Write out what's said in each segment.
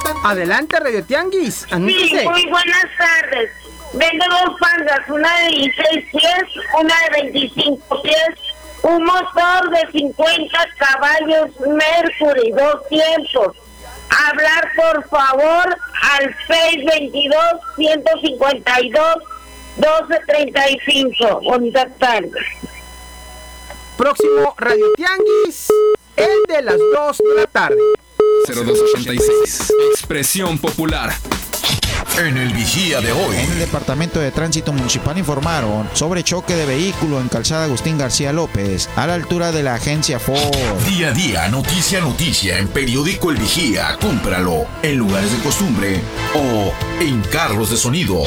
Adelante, Radio Tianguis. Anúnciese. Sí, muy buenas tardes. Vendo 2 pangas, una de 16 pies, una de 25 pies, un motor de 50 caballos Mercury, 2 tiempos. Hablar, por favor, al 622-152-1235. Bonita tarde. Próximo Radio Tianguis, el de las 2 de la tarde. 0286, Expresión Popular. En el Vigía de hoy. En el Departamento de Tránsito Municipal informaron sobre choque de vehículo en Calzada Agustín García López, a la altura de la agencia Ford. Día a día, noticia a noticia, en Periódico El Vigía. Cómpralo en lugares de costumbre o en carros de sonido.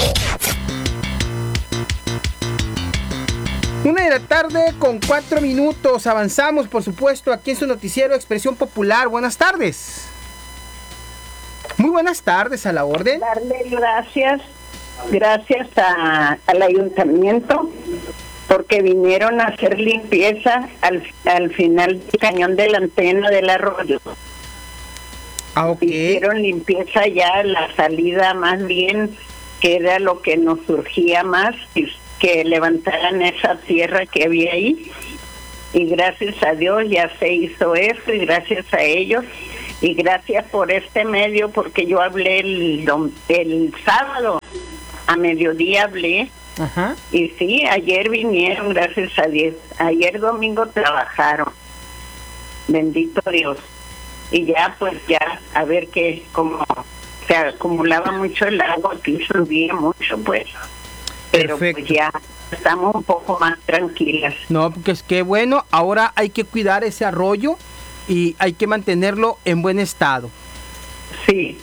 1 de la tarde con 4 minutos. Avanzamos, por supuesto, aquí en su noticiero Expresión Popular. Buenas tardes. Muy buenas tardes, a la orden. Darle gracias al ayuntamiento porque vinieron a hacer limpieza al final del cañón de la antena del arroyo. Hicieron limpieza ya la salida, más bien, que era lo que nos surgía más, que levantaran esa tierra que había ahí. Y gracias a Dios ya se hizo eso, y gracias a ellos. Y gracias por este medio, porque yo hablé el sábado, a mediodía hablé. Ajá. Y sí, ayer vinieron, gracias a Dios. Ayer domingo trabajaron. Bendito Dios. Y ya, pues ya, a ver que como se acumulaba mucho el agua, aquí subía mucho, pues. Pero perfecto. Pues ya estamos un poco más tranquilas. No, porque es que bueno, ahora hay que cuidar ese arroyo y hay que mantenerlo en buen estado. Sí,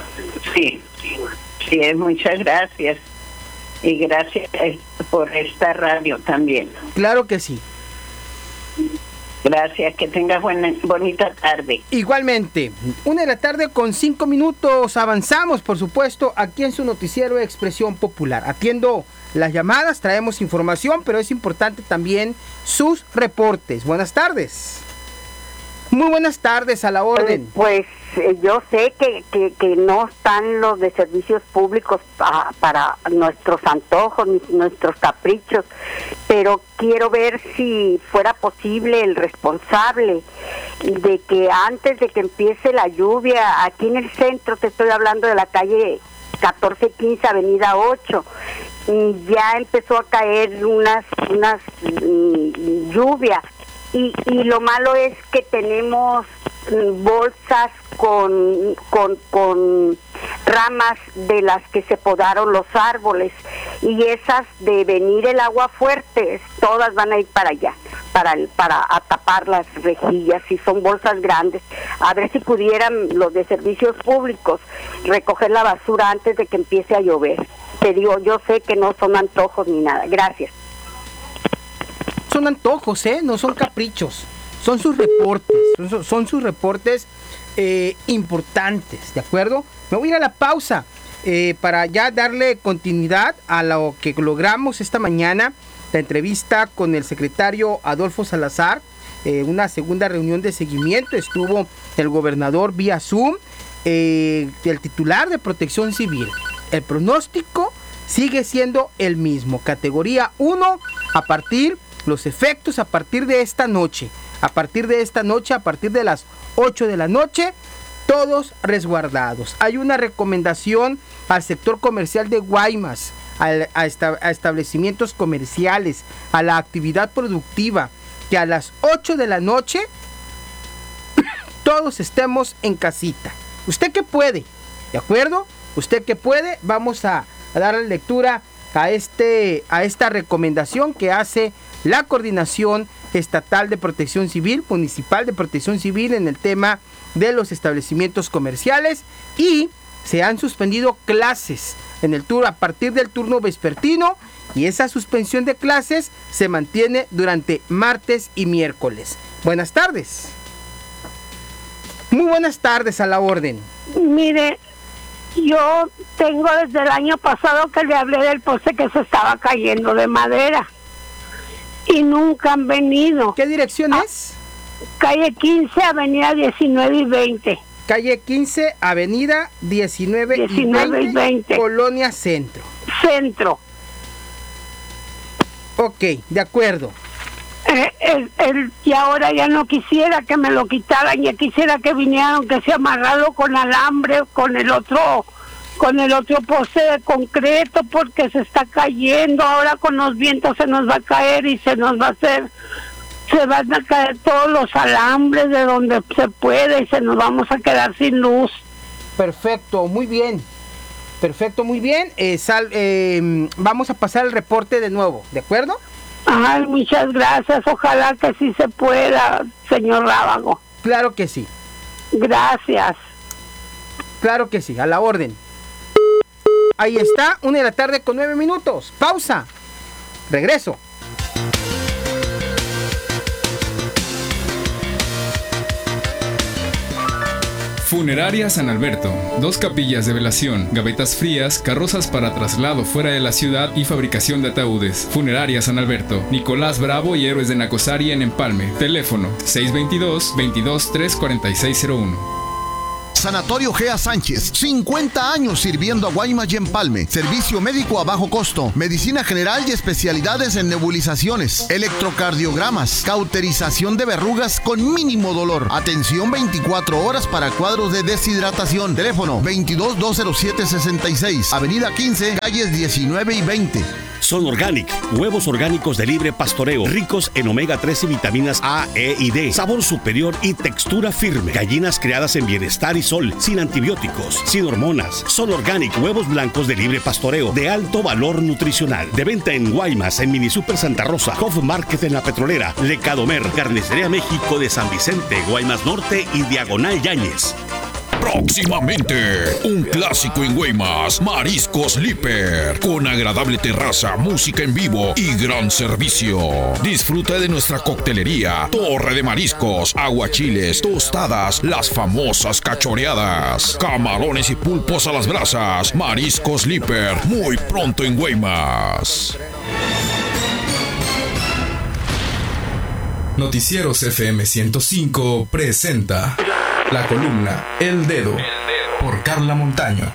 muchas gracias. Y gracias por esta radio también. Claro que sí. Gracias, que tengas bonita tarde. Igualmente, 1 de la tarde con 5 minutos. Avanzamos, por supuesto, aquí en su noticiero Expresión Popular. Atiendo las llamadas, traemos información, pero es importante también sus reportes. Buenas tardes. Muy buenas tardes, a la orden. Pues yo sé que no están los de servicios públicos para nuestros antojos, ni nuestros caprichos, pero quiero ver si fuera posible el responsable de que antes de que empiece la lluvia, aquí en el centro, te estoy hablando de la calle 1415, avenida 8, ya empezó a caer unas lluvia. Y lo malo es que tenemos bolsas con ramas de las que se podaron los árboles, y esas, de venir el agua fuerte, todas van a ir para allá, para tapar las rejillas, y son bolsas grandes. A ver si pudieran los de servicios públicos recoger la basura antes de que empiece a llover. Te digo, yo sé que no son antojos ni nada. Gracias. Son antojos, no son caprichos, son sus reportes, son sus reportes importantes, ¿de acuerdo? Me voy a ir a la pausa para ya darle continuidad a lo que logramos esta mañana, la entrevista con el secretario Adolfo Salazar, una segunda reunión de seguimiento. Estuvo el gobernador vía Zoom, el titular de Protección Civil. El pronóstico sigue siendo el mismo, categoría 1, los efectos a partir de esta noche, a partir de las 8 de la noche, todos resguardados. Hay una recomendación al sector comercial de Guaymas, a establecimientos comerciales, a la actividad productiva, que a las 8 de la noche todos estemos en casita. Usted que puede, ¿de acuerdo? Usted que puede, vamos a darle lectura a esta recomendación que hace la Coordinación Estatal de Protección Civil, Municipal de Protección Civil, en el tema de los establecimientos comerciales, y se han suspendido clases a partir del turno vespertino, y esa suspensión de clases se mantiene durante martes y miércoles. Buenas tardes. Muy buenas tardes, a la orden. Mire, yo tengo desde el año pasado que le hablé del poste que se estaba cayendo de madera y nunca han venido. ¿Qué dirección es? Calle 15, avenida 19 y 20. calle 15, avenida 19 y 20, Colonia Centro. Centro. Ok, de acuerdo. Y ahora ya no quisiera que me lo quitaran, ya quisiera que vinieran, que se amarrado con alambre, con el otro poste de concreto, porque se está cayendo. Ahora con los vientos se nos va a caer y se van a caer todos los alambres de donde se puede y se nos vamos a quedar sin luz. Perfecto, muy bien. Vamos a pasar el reporte de nuevo, ¿de acuerdo? Ay, muchas gracias. Ojalá que sí se pueda, señor Rábago. Claro que sí. Gracias. Claro que sí, a la orden. Ahí está, 1:09 p.m. Pausa. Regreso. Funeraria San Alberto. 2 capillas de velación, gavetas frías, carrozas para traslado fuera de la ciudad y fabricación de ataúdes. Funeraria San Alberto. Nicolás Bravo y Héroes de Nacosari en Empalme. Teléfono 622-223-4601. Sanatorio Gea Sánchez, 50 años sirviendo a Guaymas y Empalme. Servicio médico a bajo costo, medicina general y especialidades en nebulizaciones, electrocardiogramas, cauterización de verrugas con mínimo dolor. Atención 24 horas para cuadros de deshidratación. Teléfono 22-207-66, avenida 15, calles 19 y 20. Son Organic, huevos orgánicos de libre pastoreo, ricos en omega 3 y vitaminas A, E y D, sabor superior y textura firme. Gallinas criadas en bienestar y sol, sin antibióticos, sin hormonas. Son Organic, huevos blancos de libre pastoreo, de alto valor nutricional. De venta en Guaymas, en Mini Super Santa Rosa, Hof Market en La Petrolera, Lecadomer, Carnicería México de San Vicente, Guaymas Norte y Diagonal Yáñez. Próximamente, un clásico en Guaymas, Mariscos Liper, con agradable terraza, música en vivo y gran servicio. Disfruta de nuestra coctelería, torre de mariscos, aguachiles, tostadas, las famosas cachoreadas, camarones y pulpos a las brasas. Mariscos Liper, muy pronto en Guaymas. Noticieros FM 105 presenta la columna El Dedo por Carla Montaño.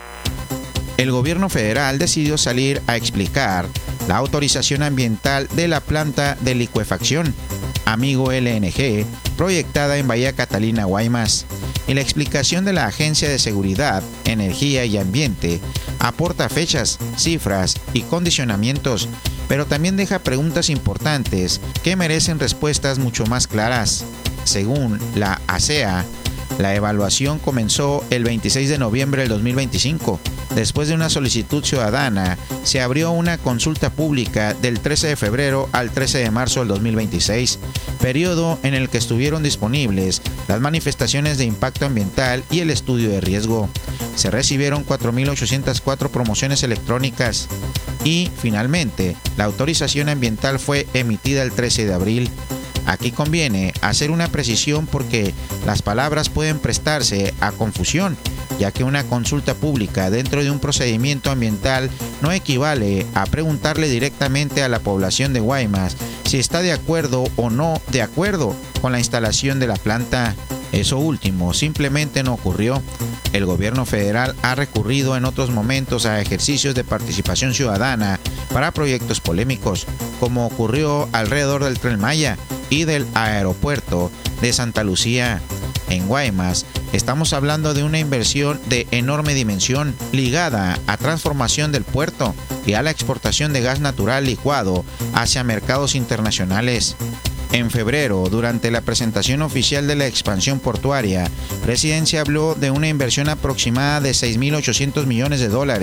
El gobierno federal decidió salir a explicar la autorización ambiental de la planta de licuefacción Amigo LNG, proyectada en Bahía Catalina, Guaymas. Y la explicación de la Agencia de Seguridad, Energía y Ambiente aporta fechas, cifras y condicionamientos, pero también deja preguntas importantes que merecen respuestas mucho más claras. Según la ASEA, la evaluación comenzó el 26 de noviembre del 2025. Después de una solicitud ciudadana, se abrió una consulta pública del 13 de febrero al 13 de marzo del 2026, periodo en el que estuvieron disponibles las manifestaciones de impacto ambiental y el estudio de riesgo. Se recibieron 4.804 promociones electrónicas y, finalmente, la autorización ambiental fue emitida el 13 de abril. Aquí conviene hacer una precisión porque las palabras pueden prestarse a confusión, ya que una consulta pública dentro de un procedimiento ambiental no equivale a preguntarle directamente a la población de Guaymas si está de acuerdo o no de acuerdo con la instalación de la planta. Eso último simplemente no ocurrió. El gobierno federal ha recurrido en otros momentos a ejercicios de participación ciudadana para proyectos polémicos, como ocurrió alrededor del Tren Maya y del aeropuerto de Santa Lucía. En Guaymas estamos hablando de una inversión de enorme dimensión ligada a transformación del puerto y a la exportación de gas natural licuado hacia mercados internacionales. En febrero, durante la presentación oficial de la expansión portuaria, Presidencia habló de una inversión aproximada de $6.800 millones,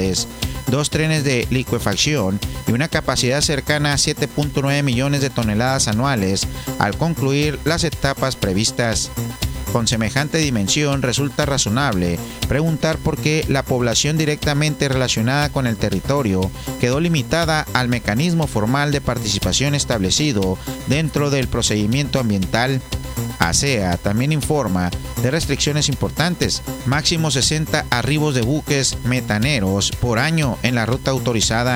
2 trenes de licuefacción y una capacidad cercana a 7.9 millones de toneladas anuales al concluir las etapas previstas. Con semejante dimensión, resulta razonable preguntar por qué la población directamente relacionada con el territorio quedó limitada al mecanismo formal de participación establecido dentro del procedimiento ambiental. ASEA también informa de restricciones importantes, máximo 60 arribos de buques metaneros por año en la ruta autorizada,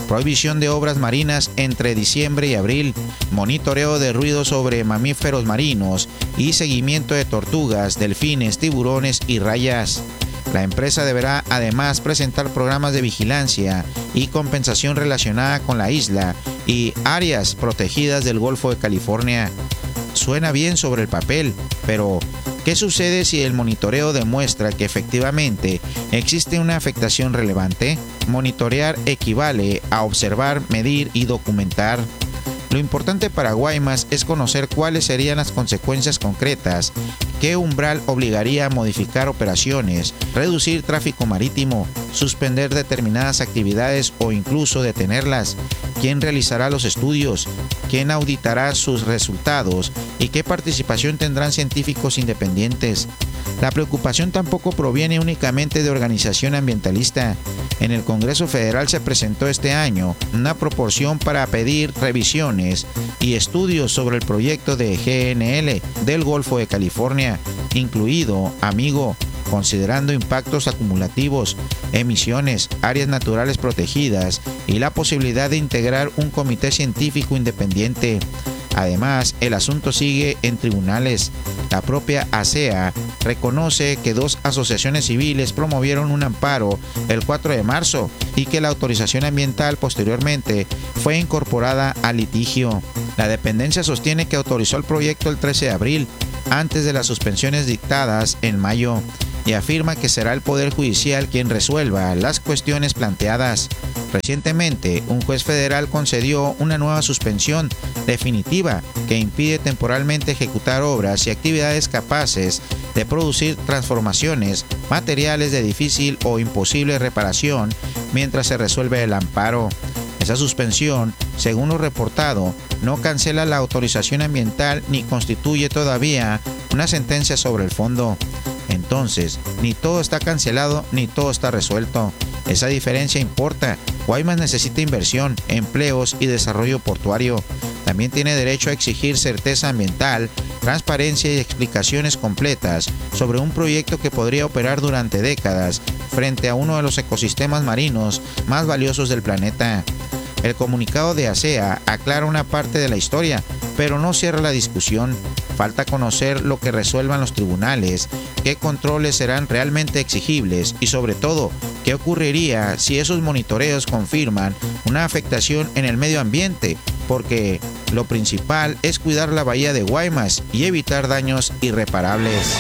prohibición de obras marinas entre diciembre y abril, monitoreo de ruido sobre mamíferos marinos y seguimiento de tortugas, delfines, tiburones y rayas. La empresa deberá además presentar programas de vigilancia y compensación relacionada con la isla y áreas protegidas del Golfo de California. Suena bien sobre el papel, pero ¿qué sucede si el monitoreo demuestra que efectivamente existe una afectación relevante? Monitorear equivale a observar, medir y documentar. Lo importante para Guaymas es conocer cuáles serían las consecuencias concretas, qué umbral obligaría a modificar operaciones, reducir tráfico marítimo, suspender determinadas actividades o incluso detenerlas, quién realizará los estudios, quién auditará sus resultados y qué participación tendrán científicos independientes. La preocupación tampoco proviene únicamente de organización ambientalista. En el Congreso Federal se presentó este año una proporción para pedir revisiones y estudios sobre el proyecto de GNL del Golfo de California, incluido, amigo, considerando impactos acumulativos, emisiones, áreas naturales protegidas y la posibilidad de integrar un comité científico independiente. Además, el asunto sigue en tribunales. La propia ASEA reconoce que 2 asociaciones civiles promovieron un amparo el 4 de marzo y que la autorización ambiental posteriormente fue incorporada al litigio. La dependencia sostiene que autorizó el proyecto el 13 de abril, antes de las suspensiones dictadas en mayo, y afirma que será el Poder Judicial quien resuelva las cuestiones planteadas. Recientemente, un juez federal concedió una nueva suspensión definitiva que impide temporalmente ejecutar obras y actividades capaces de producir transformaciones materiales de difícil o imposible reparación mientras se resuelve el amparo. Esa suspensión, según lo reportado, no cancela la autorización ambiental ni constituye todavía una sentencia sobre el fondo. Entonces, ni todo está cancelado ni todo está resuelto. Esa diferencia importa. Guaymas necesita inversión, empleos y desarrollo portuario. También tiene derecho a exigir certeza ambiental, transparencia y explicaciones completas sobre un proyecto que podría operar durante décadas frente a uno de los ecosistemas marinos más valiosos del planeta. El comunicado de ASEA aclara una parte de la historia, pero no cierra la discusión. Falta conocer lo que resuelvan los tribunales, qué controles serán realmente exigibles y sobre todo, qué ocurriría si esos monitoreos confirman una afectación en el medio ambiente, porque lo principal es cuidar la bahía de Guaymas y evitar daños irreparables.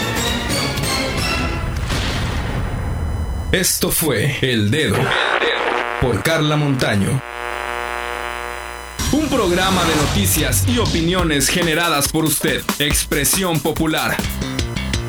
Esto fue El Dedo por Carla Montaño. Un programa de noticias y opiniones generadas por usted. Expresión popular.